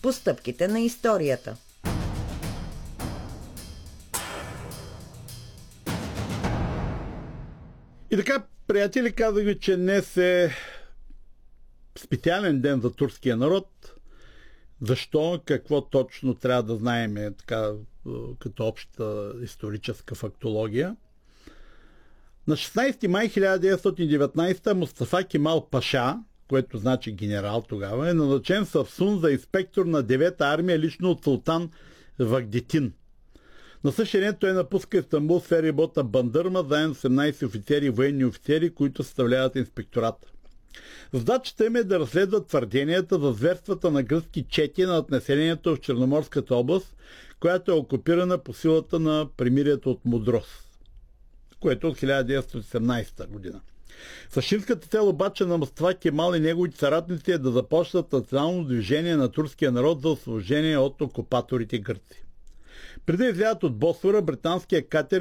по стъпките на историята. И така, приятели, казах ви, че днес е специален ден за турския народ. Защо? Какво точно трябва да знаем така, като обща историческа фактология? На 16 май 1919 Мустафа Кемал Паша, което значи генерал тогава, е назначен в Самсун за инспектор на 9-та армия лично от султан Вагдетин. На същия ден той напуска Истанбул с ферибота Бандърма, заедно с 17 офицери и военни офицери, които съставляват инспектората. Задачата им е да разследват твърденията за зверствата на гръцки чети над населението в Черноморската област, която е окупирана по силата на примирието от Мудрос, което е от 1917 година. Същинската цел обаче на Мустафа Кемал и неговите съратници е да започнат национално движение на турския народ за освобождение от окупаторите гърци. Преди да излязат от Босфора, британският катер